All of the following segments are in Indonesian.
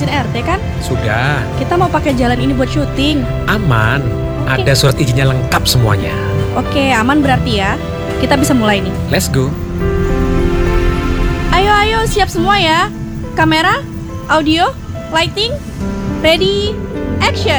izin RT kan? Sudah. Kita mau pakai jalan ini buat syuting. Aman. Oke. Ada surat izinnya lengkap semuanya. Oke, aman berarti ya. Kita bisa mulai nih. Let's go. Ayo, siap semua ya. Kamera, audio, lighting, ready, action.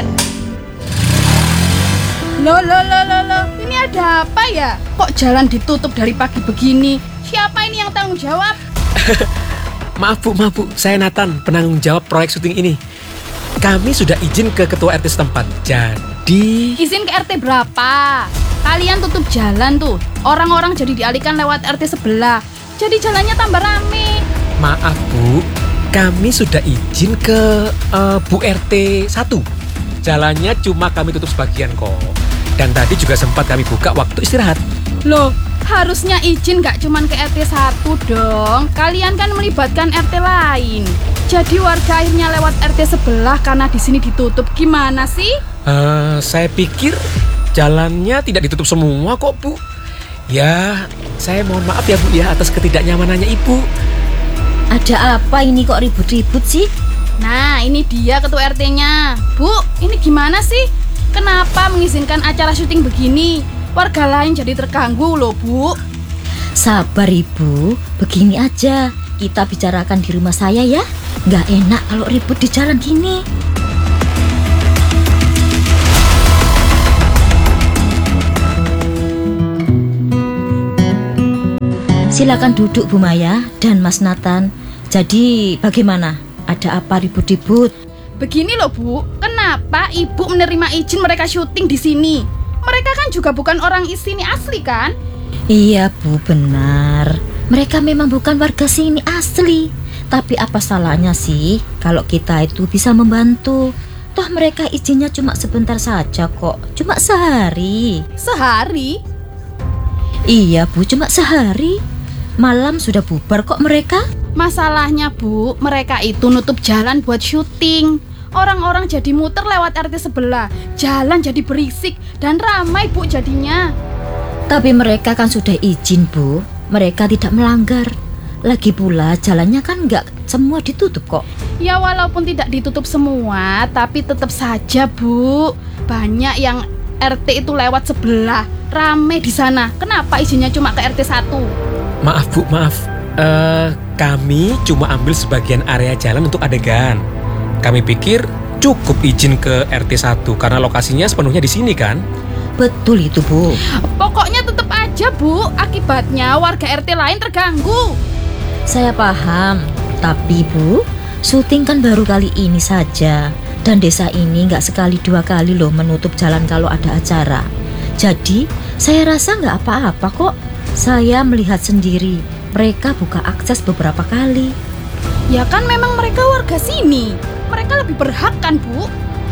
Loh, ini ada apa ya? Kok jalan ditutup dari pagi begini? Siapa ini yang tanggung jawab? Maaf Bu, saya Nathan, penanggung jawab proyek syuting ini. Kami sudah izin ke ketua RT setempat. Jadi... Izin ke RT berapa? Kalian tutup jalan tuh. Orang-orang jadi dialihkan lewat RT sebelah. Jadi jalannya tambah rame. Maaf Bu, kami sudah izin ke Bu RT 1. Jalannya cuma kami tutup sebagian kok. Dan tadi juga sempat kami buka waktu istirahat. Loh, harusnya izin gak cuman ke RT 1 dong. Kalian kan melibatkan RT lain. Jadi warga akhirnya lewat RT sebelah karena di sini ditutup. Gimana sih? Saya pikir jalannya tidak ditutup semua kok Bu. Ya, saya mohon maaf ya Bu ya atas ketidaknyamanannya Ibu. Ada apa ini kok ribut-ribut sih? Nah, ini dia ketua RT-nya. Bu, ini gimana sih? Kenapa mengizinkan acara syuting begini? Warga lain jadi terganggu loh, Bu. Sabar Ibu, begini aja. Kita bicarakan di rumah saya ya. Nggak enak kalau ribut di jalan gini. Silakan duduk Bu Maya dan Mas Nathan. Jadi bagaimana? Ada apa ribut-ribut? Begini loh Bu, kenapa Ibu menerima izin mereka syuting di sini? Mereka kan juga bukan orang sini asli kan? Iya Bu, benar. Mereka memang bukan warga sini asli. Tapi apa salahnya sih kalau kita itu bisa membantu? Toh mereka izinnya cuma sebentar saja kok. Cuma sehari. Sehari? Iya Bu, cuma sehari. Malam sudah bubar kok mereka. Masalahnya Bu, mereka itu nutup jalan buat syuting. Orang-orang jadi muter lewat RT sebelah. Jalan jadi berisik dan ramai Bu jadinya. Tapi mereka kan sudah izin Bu. Mereka tidak melanggar. Lagi pula jalannya kan nggak semua ditutup kok. Ya walaupun tidak ditutup semua, tapi tetap saja Bu. Banyak yang RT itu lewat sebelah. Ramai di sana. Kenapa izinnya cuma ke RT 1? Maaf Bu, maaf. Kami cuma ambil sebagian area jalan untuk adegan. Kami pikir cukup izin ke RT 1 karena lokasinya sepenuhnya di sini kan? Betul itu Bu. Pokoknya tetap aja Bu, akibatnya warga RT lain terganggu. Saya paham. Tapi Bu, syuting kan baru kali ini saja. Dan desa ini nggak sekali dua kali loh menutup jalan kalau ada acara. Jadi saya rasa nggak apa-apa kok. Saya melihat sendiri, mereka buka akses beberapa kali. Ya kan memang mereka warga sini. Mereka lebih berhak kan Bu?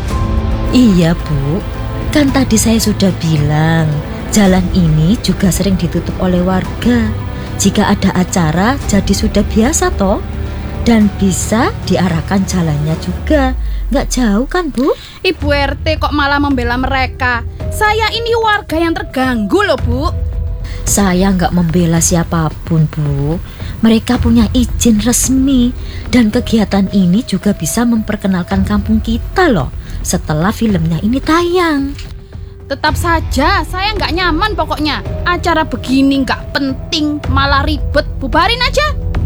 Iya Bu, kan tadi saya sudah bilang, jalan ini juga sering ditutup oleh warga. Jika ada acara, jadi sudah biasa toh. Dan bisa diarahkan jalannya juga. Nggak jauh kan Bu? Ibu RT kok malah membela mereka. Saya ini warga yang terganggu loh Bu. Saya nggak membela siapapun Bu. Mereka punya izin resmi. Dan kegiatan ini juga bisa memperkenalkan kampung kita loh setelah filmnya ini tayang. Tetap saja saya nggak nyaman pokoknya. Acara begini nggak penting, malah ribet. Bubarin aja.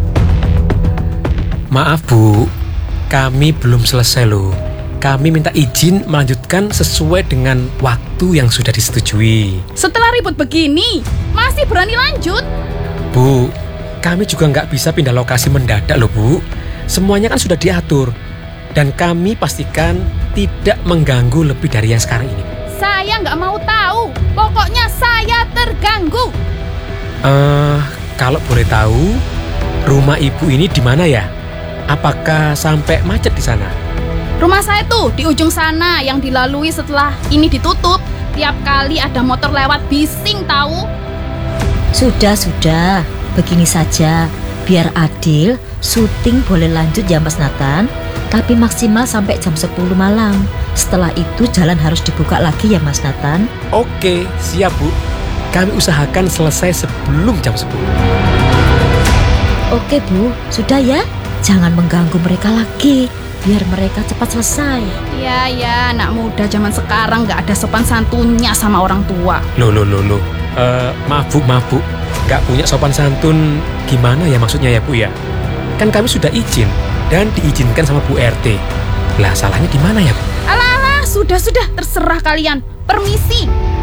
Maaf Bu, kami belum selesai loh. Kami minta izin melanjutkan sesuai dengan waktu yang sudah disetujui. Setelah ribut begini, masih berani lanjut? Bu, kami juga nggak bisa pindah lokasi mendadak loh Bu. Semuanya kan sudah diatur. Dan kami pastikan tidak mengganggu lebih dari yang sekarang ini. Saya nggak mau tahu. Pokoknya saya terganggu. Kalau boleh tahu, rumah Ibu ini di mana ya? Apakah sampai macet di sana? Rumah saya tuh di ujung sana yang dilalui setelah ini ditutup. Tiap kali ada motor lewat bising tahu. Sudah. Begini saja. Biar adil, syuting boleh lanjut ya Mas Nathan. Tapi maksimal sampai jam 10 malam. Setelah itu jalan harus dibuka lagi ya Mas Nathan. Oke, siap Bu. Kami usahakan selesai sebelum jam 10. Oke Bu, sudah ya. Jangan mengganggu mereka lagi. biar mereka cepat selesai. Ya, anak muda zaman sekarang nggak ada sopan santunnya sama orang tua. Loh. Maaf bu. Nggak punya sopan santun gimana ya maksudnya ya Bu ya? Kan kami sudah izin dan diizinkan sama Bu RT. Lah salahnya di mana ya Bu? Alah, sudah, terserah kalian. Permisi.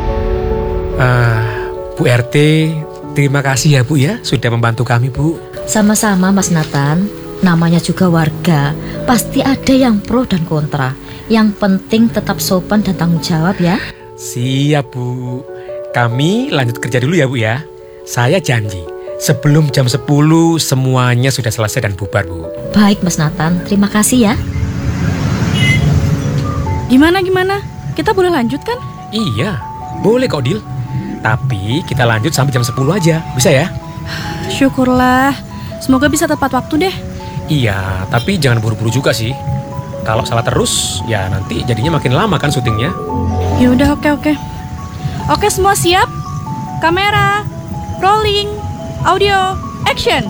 Bu RT, terima kasih ya Bu ya sudah membantu kami Bu. Sama-sama Mas Nathan, namanya juga warga, pasti ada yang pro dan kontra. Yang penting tetap sopan dan tanggung jawab ya. Siap Bu. Kami lanjut kerja dulu ya Bu ya. Saya janji, sebelum jam 10 semuanya sudah selesai dan bubar Bu. Baik Mas Nathan, terima kasih ya. Gimana? Kita boleh lanjut kan? Iya, boleh kok Dil. Tapi kita lanjut sampai jam 10 aja, bisa ya? Syukurlah. Semoga bisa tepat waktu deh. Iya, tapi jangan buru-buru juga sih. Kalau salah terus, ya nanti jadinya makin lama kan syutingnya. Ya udah, oke. Oke, semua siap? Kamera, rolling, audio, action.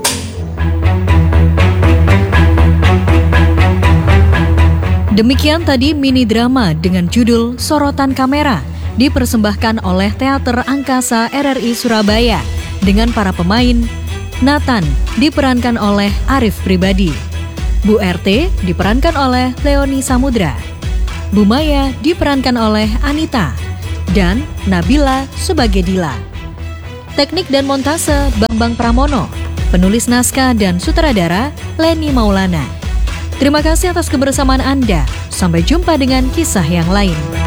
Demikian tadi mini drama dengan judul Sorotan Kamera dipersembahkan oleh Teater Angkasa RRI Surabaya dengan para pemain Nathan diperankan oleh Arif Pribadi, Bu RT diperankan oleh Leoni Samudra, Bu Maya diperankan oleh Anita, dan Nabila sebagai Dila. Teknik dan montase Bambang Pramono, penulis naskah dan sutradara Leni Maulana. Terima kasih atas kebersamaan Anda. Sampai jumpa dengan kisah yang lain.